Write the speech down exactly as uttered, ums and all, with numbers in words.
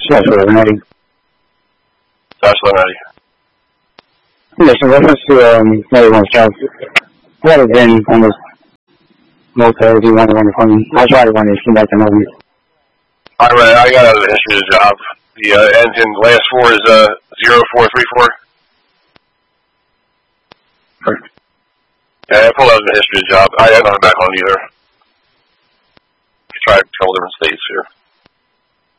Joshua Levinetti. Joshua Levinetti. Yes, in reference to um, everyone's job, what has been on this motel do you want to run from? I tried to run it, came back to know me. I ran, I got out of the history of the job. The uh, engine, the last four is uh, zero four three four. Perfect. Yeah, I pulled out of the history of the job. I didn't know back on either. I tried a couple different states here.